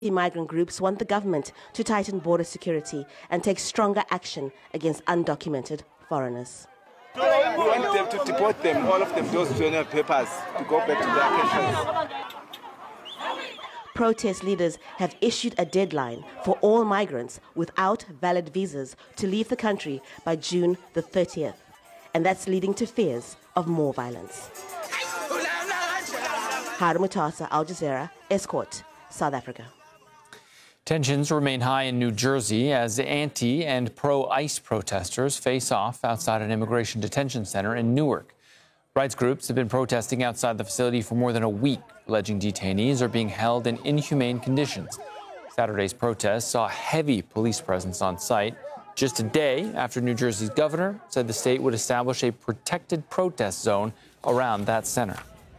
Migrant groups want the government to tighten border security and take stronger action against undocumented foreigners. We want them to deport them, all of them, those who don't have papers, to go back to their countries. Protest leaders have issued a deadline for all migrants without valid visas to leave the country by June the 30th. And that's leading to fears of more violence. Hara Mutasa, Al Jazeera, Escort, South Africa. Tensions remain high in New Jersey as anti- and pro-ICE protesters face off outside an immigration detention center in Newark. Rights groups have been protesting outside the facility for more than a week, alleging detainees are being held in inhumane conditions. Saturday's protest saw a heavy police presence on site, just a day after New Jersey's governor said the state would establish a protected protest zone around that center.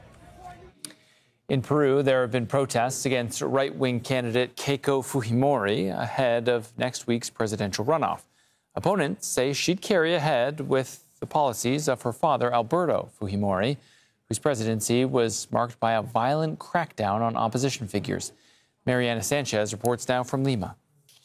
In Peru, there have been protests against right-wing candidate Keiko Fujimori ahead of next week's presidential runoff. Opponents say she'd carry ahead with the policies of her father, Alberto Fujimori, whose presidency was marked by a violent crackdown on opposition figures. Mariana Sanchez reports now from Lima.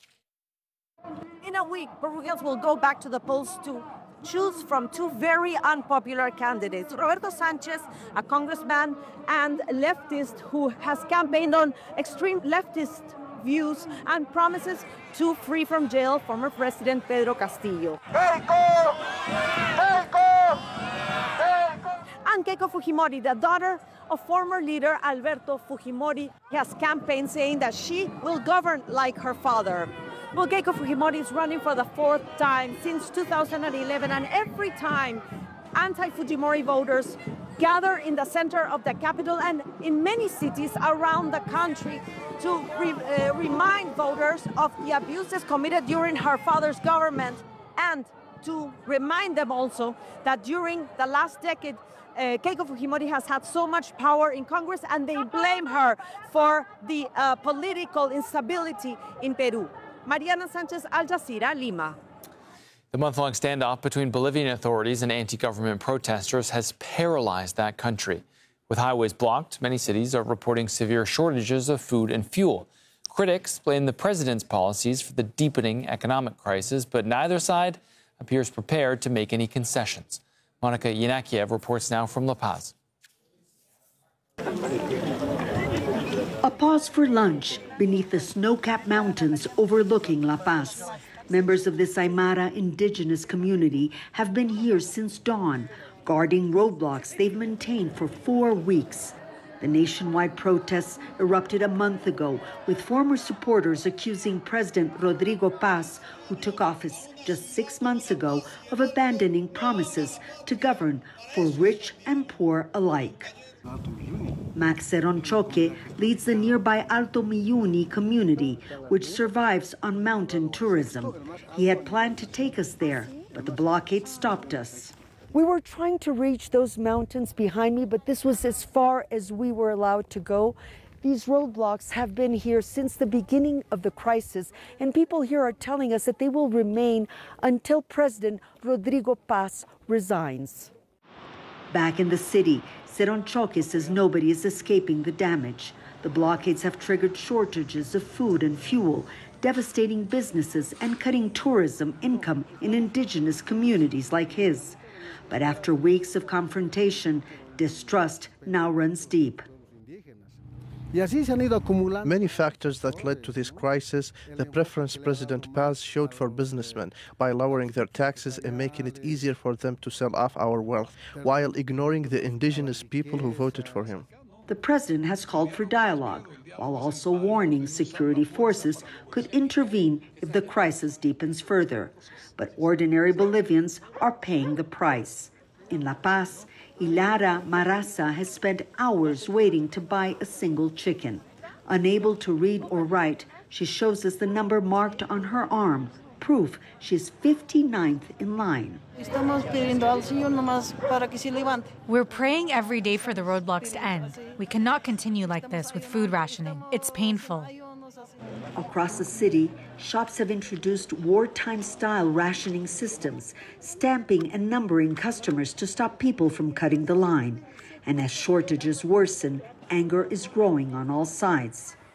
In a week, Peruvians will go back to the polls to choose from two very unpopular candidates, Roberto Sanchez, a congressman and leftist who has campaigned on extreme leftist views and promises to free from jail former President Pedro Castillo. Keiko! Keiko! Keiko! And Keiko Fujimori, the daughter of former leader Alberto Fujimori, has campaigned saying that she will govern like her father. Well, Keiko Fujimori is running for the fourth time since 2011, and every time anti-Fujimori voters gather in the center of the capital and in many cities around the country to remind voters of the abuses committed during her father's government, and to remind them also that during the last decade, Keiko Fujimori has had so much power in Congress, and they blame her for the political instability in Peru. Mariana Sanchez, Al Jazeera, Lima. The month-long standoff between Bolivian authorities and anti-government protesters has paralyzed that country. With highways blocked, many cities are reporting severe shortages of food and fuel. Critics blame the president's policies for the deepening economic crisis, but neither side appears prepared to make any concessions. Monica Yanakiev reports now from La Paz. A pause for lunch beneath the snow-capped mountains overlooking La Paz. Members of this Aymara indigenous community have been here since dawn, guarding roadblocks they've maintained for 4 weeks. The nationwide protests erupted a month ago, with former supporters accusing President Rodrigo Paz, who took office just 6 months ago, of abandoning promises to govern for rich and poor alike. Max Seronchoque leads the nearby Alto Miyuni community, which survives on mountain tourism. He had planned to take us there, but the blockade stopped us. We were trying to reach those mountains behind me, but this was as far as we were allowed to go. These roadblocks have been here since the beginning of the crisis, and people here are telling us that they will remain until President Rodrigo Paz resigns. Back in the city, Seronchoque says nobody is escaping the damage. The blockades have triggered shortages of food and fuel, devastating businesses and cutting tourism income in indigenous communities like his. But after weeks of confrontation, distrust now runs deep. Many factors that led to this crisis, the preference President Paz showed for businessmen by lowering their taxes and making it easier for them to sell off our wealth, while ignoring the indigenous people who voted for him. The president has called for dialogue, while also warning security forces could intervene if the crisis deepens further. But ordinary Bolivians are paying the price. In La Paz, Ilara Marasa has spent hours waiting to buy a single chicken. Unable to read or write, she shows us the number marked on her arm, proof she's 59th in line. We're praying every day for the roadblocks to end. We cannot continue like this with food rationing. It's painful. Across the city, shops have introduced wartime-style rationing systems, stamping and numbering customers to stop people from cutting the line. And as shortages worsen, anger is growing on all sides.